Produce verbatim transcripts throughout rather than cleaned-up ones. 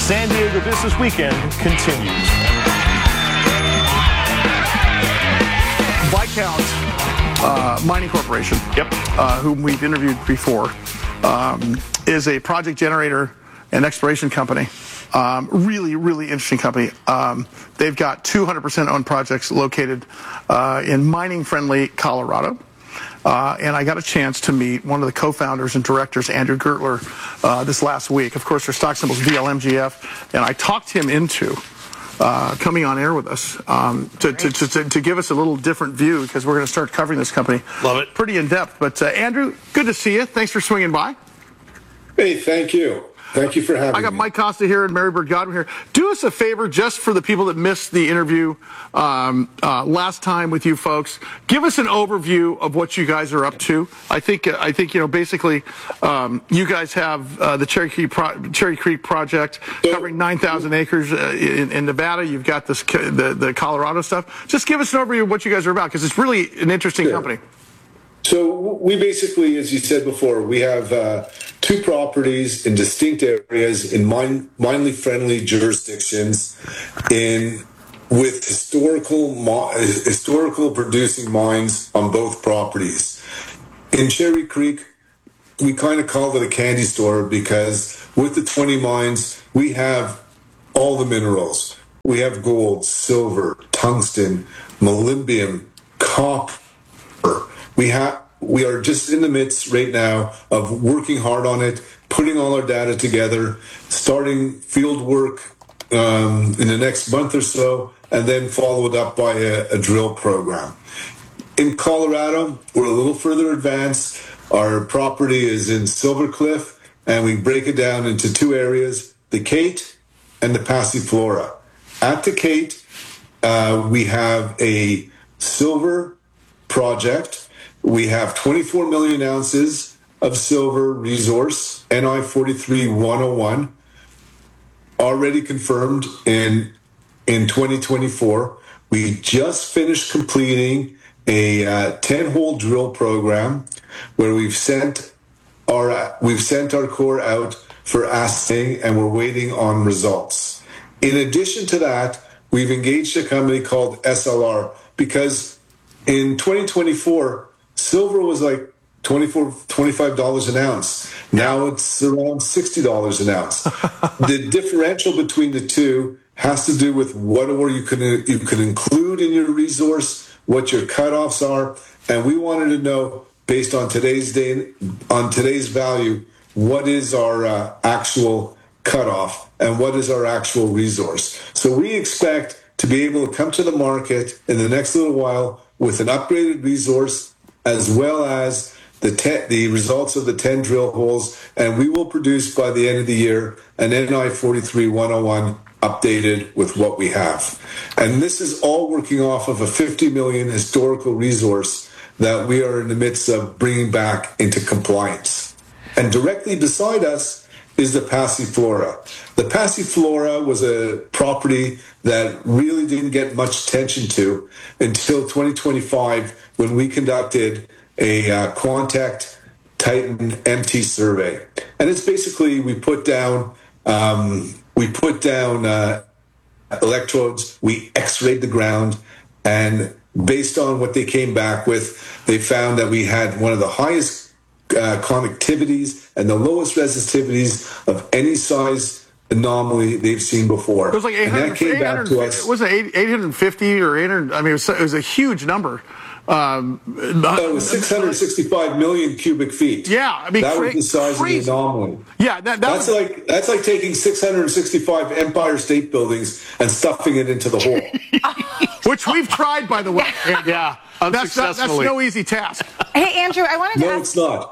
San Diego Business Weekend continues. Viscount uh, Mining Corporation, Yep. uh, whom we've interviewed before, um, is a project generator and exploration company. Um, really, really interesting company. Um, they've got two hundred percent owned projects located uh, in mining-friendly Colorado. Uh, and I got a chance to meet one of the co-founders and directors, Andrew Gertler, uh, this last week. Of course, their stock symbol is V L M G F, and I talked him into uh, coming on air with us um, to, to, to, to give us a little different view, because we're going to start covering this company. Love it. Pretty in-depth. But, uh, Andrew, good to see you. Thanks for swinging by. Hey, thank you. Thank you for having me. I got Mike Costa here and Mary Bird Godwin here. Do us a favor, just for the people that missed the interview um, uh, last time with you folks. Give us an overview of what you guys are up to. I think, uh, I think you know, basically, um, you guys have uh, the Cherry Creek, Pro- Cherry Creek project covering nine thousand acres uh, in, in Nevada. You've got this the, the Colorado stuff. Just give us an overview of what you guys are about, because it's really an interesting Sure. company. So we basically, as you said before, we have uh, two properties in distinct areas in mine, minely-friendly jurisdictions, in with historical historical producing mines on both properties. In Cherry Creek, we kind of called it a candy store, because with the twenty mines, we have all the minerals. We have gold, silver, tungsten, molybdenum, copper. We have we are just in the midst right now of working hard on it, putting all our data together, starting field work um, in the next month or so, and then followed up by a, a drill program. In Colorado, we're a little further advanced. Our property is in Silver Cliff, and we break it down into two areas, the Kate and the Passiflora. At the Kate, uh, we have a silver project. We have twenty-four million ounces of silver resource, N I forty-three one oh one, already confirmed in in twenty twenty-four. We just finished completing a uh, ten-hole drill program where we've sent our we've sent our core out for assaying, and we're waiting on results. In addition to that, we've engaged a company called S L R, because in twenty twenty-four, silver was like twenty-four dollars, twenty-five dollars an ounce. Now it's around sixty dollars an ounce. The differential between the two has to do with what ore you can, you can include in your resource, what your cutoffs are, and we wanted to know, based on today's day, on today's value, what is our uh, actual cutoff and what is our actual resource. So we expect to be able to come to the market in the next little while with an upgraded resource, as well as the ten, the results of the ten drill holes, and we will produce by the end of the year an N I forty-three one oh one updated with what we have. And this is all working off of a fifty million historical resource that we are in the midst of bringing back into compliance. And directly beside us is the Passiflora. The Passiflora was a property that really didn't get much attention to until twenty twenty-five, when we conducted a uh, Quantect Titan M T survey. And it's basically, we put down um, we put down uh, electrodes, we x-rayed the ground, and based on what they came back with, they found that we had one of the highest uh, conductivities and the lowest resistivities of any size anomaly they've seen before. It was like eight hundred, and that came back to us. Was it eight hundred fifty or eight hundred? I mean, it was, it was a huge number. Um, no, it was six hundred sixty-five million cubic feet. Yeah, I mean, that cra- was the size crazy. of the anomaly. Yeah, that, that that's was... like that's like taking six hundred sixty-five Empire State Buildings and stuffing it into the hole. Which we've tried, by the way. Yeah, that's, not, that's no easy task. Hey, Andrew, I wanted to no, ask. No, it's not.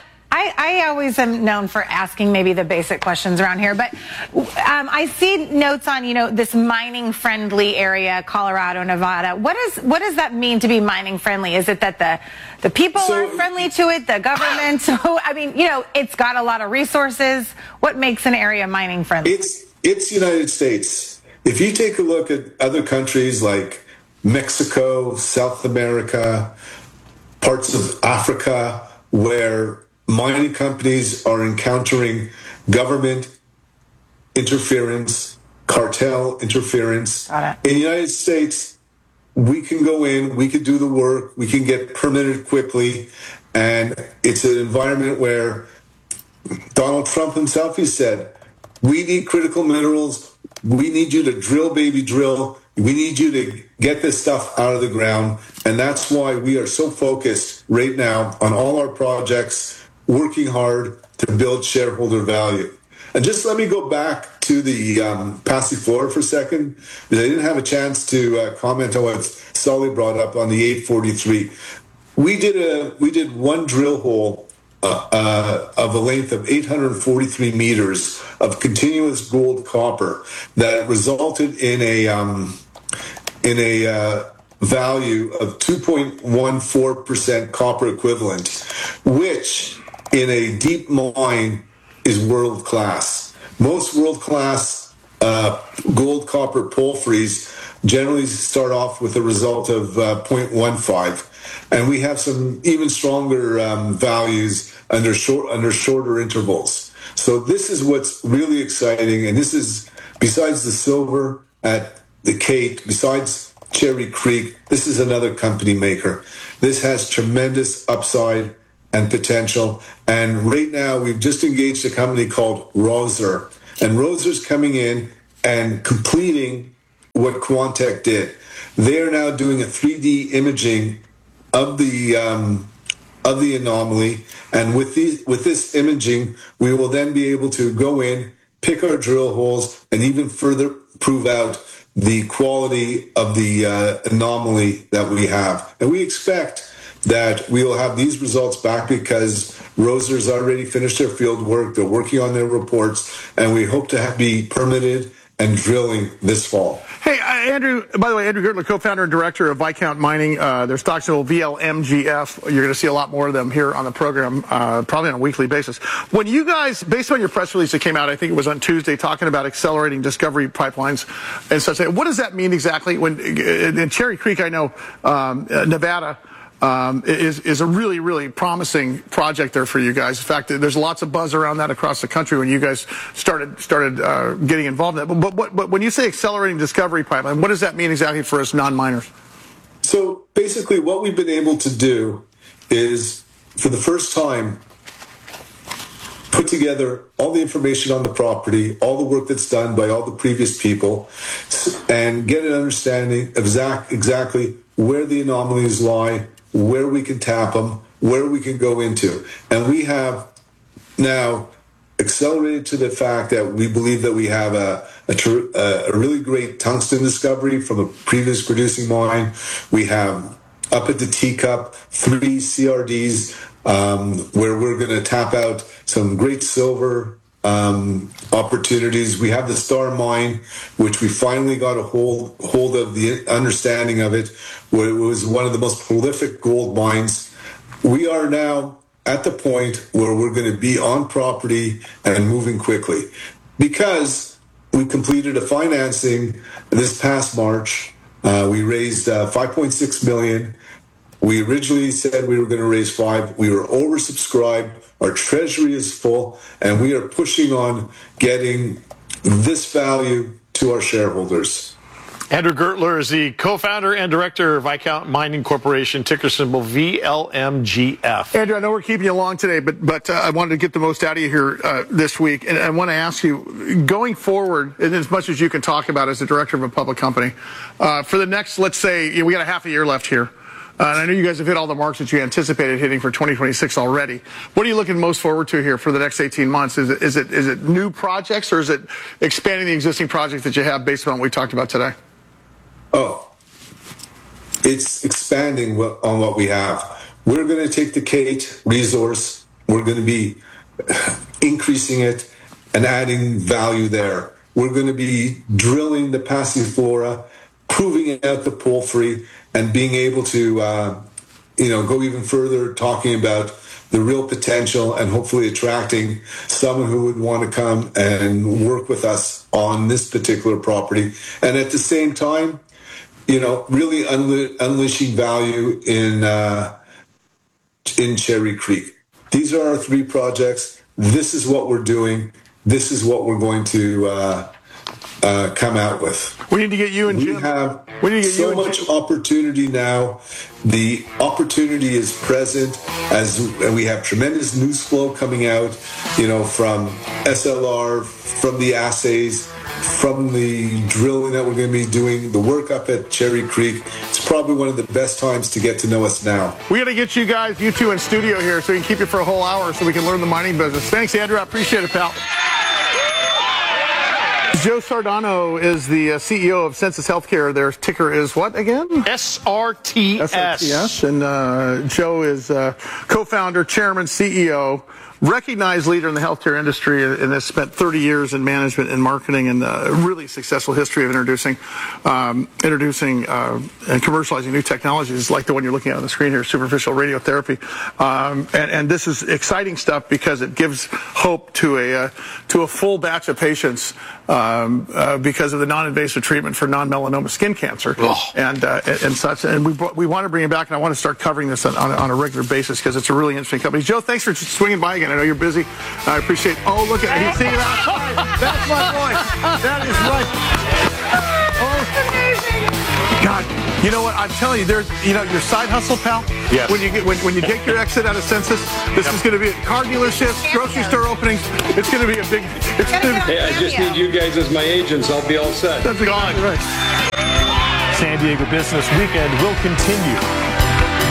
I, I always am known for asking maybe the basic questions around here, but um, I see notes on, you know, this mining-friendly area, Colorado, Nevada. What is what does that mean to be mining-friendly? Is it that the the people so, are friendly to it, the government? So, I mean, you know, it's got a lot of resources. What makes an area mining-friendly? It's it's United States. If you take a look at other countries like Mexico, South America, parts of Africa, where mining companies are encountering government interference, cartel interference. Got it. In the United States, we can go in, we can do the work, we can get permitted quickly, and it's an environment where Donald Trump himself, he said, we need critical minerals, we need you to drill, baby, drill, we need you to get this stuff out of the ground, and that's why we are so focused right now on all our projects, working hard to build shareholder value. And just let me go back to the um, Passiflora for a second, because I didn't have a chance to uh, comment on what Sully brought up on the eight forty-three. We did a we did one drill hole uh, uh, of a length of eight hundred forty-three meters of continuous gold copper that resulted in a um, in a uh, value of two point one four percent copper equivalent, which in a deep mine is world class. Most world class uh, gold copper porphyries generally start off with a result of uh, zero point one five, and we have some even stronger um, values under short under shorter intervals. So this is what's really exciting, and this is, besides the silver at the Cape, besides Cherry Creek, this is another company maker. This has tremendous upside and potential. And right now, we've just engaged a company called Roser. And Roser's coming in and completing what Quantec did. They are now doing a three D imaging of the um, of the anomaly. And with these, with this imaging, we will then be able to go in, pick our drill holes, and even further prove out the quality of the uh, anomaly that we have. And we expect that we will have these results back because Roser's already finished their field work. They're working on their reports, and we hope to have, be permitted and drilling this fall. Hey, uh, Andrew, by the way, Andrew Gertler, co-founder and director of Viscount Mining. Uh, their stock symbol V L M G F. You're going to see a lot more of them here on the program, uh, probably on a weekly basis. When you guys, based on your press release that came out, I think it was on Tuesday, talking about accelerating discovery pipelines and such, what does that mean exactly? When in Cherry Creek, I know um, Nevada, Um, is, is a really, really promising project there for you guys. In fact, there's lots of buzz around that across the country when you guys started started uh, getting involved in that. But, but, but when you say accelerating discovery pipeline, what does that mean exactly for us non-miners? So basically what we've been able to do is, for the first time, put together all the information on the property, all the work that's done by all the previous people, and get an understanding of exact, exactly where the anomalies lie, where we can tap them, where we can go into. And we have now accelerated to the fact that we believe that we have a, a, a really great tungsten discovery from a previous producing mine. We have up at the Teacup three C R Ds um, where we're going to tap out some great silver um, opportunities. We have the Star Mine, which we finally got a hold, hold of the understanding of it, where it was one of the most prolific gold mines. We are now at the point where we're going to be on property and moving quickly, because we completed a financing this past March. Uh, we raised uh, five point six million dollars. We originally said we were going to raise five. We were oversubscribed. Our treasury is full, and we are pushing on getting this value to our shareholders. Andrew Gertler is the co-founder and director of Viscount Mining Corporation, ticker symbol V L M G F. Andrew, I know we're keeping you long today, but but uh, I wanted to get the most out of you here uh, this week, and I want to ask you, going forward, and as much as you can talk about as the director of a public company, uh, for the next, let's say, you know, we got a half a year left here. Uh, and I know you guys have hit all the marks that you anticipated hitting for twenty twenty-six already. What are you looking most forward to here for the next eighteen months? Is it is it is it new projects, or is it expanding the existing projects that you have based on what we talked about today? Oh, it's expanding on what we have. We're going to take the Kate resource. We're going to be increasing it and adding value there. We're going to be drilling the Passiflora, proving out the porphyry, and being able to, uh, you know, go even further, talking about the real potential and hopefully attracting someone who would want to come and work with us on this particular property. And at the same time, you know, really unle- unleashing value in uh, in Cherry Creek. These are our three projects. This is what we're doing. this is what we're going to uh, uh, come out with. We need to get you and We Jim. have we need to get so you and much Jim. opportunity now. The opportunity is present as we have tremendous news flow coming out, you know, from S L R, from the assays, from the drilling that we're going to be doing, the work up at Cherry Creek. It's probably one of the best times to get to know us now. We got to get you guys, you two in studio here so we can keep you for a whole hour so we can learn the mining business. Thanks, Andrew. I appreciate it, pal. Joe Sardano is the uh, C E O of Sensus Healthcare. Their ticker is what again? S R T S. S R T S. And uh, Joe is uh, co-founder, chairman, C E O, recognized leader in the healthcare industry, and has spent thirty years in management and marketing, and a really successful history of introducing, um, introducing uh, and commercializing new technologies like the one you're looking at on the screen here, superficial radiotherapy. Um, and, and this is exciting stuff because it gives hope to a uh, to a full batch of patients um, uh, because of the non-invasive treatment for non-melanoma skin cancer and uh, and such. And we we want to bring it back, and I want to start covering this on, on, on a regular basis because it's a really interesting company. Joe, thanks for swinging by again. I know you're busy. I appreciate. Oh, look at it. See that? That's my voice. That is right. Oh, God. You know what? I'm telling you, there's, you know, your side hustle, pal. Yes. When you get when, when you take your exit out of Census, this Yep. is going to be at car dealerships, grocery store openings. It's going to be a big. It's Gotta gonna go. be, Hey, I just need you guys as my agents. I'll be all set. that's exactly right. San Diego Business Weekend will continue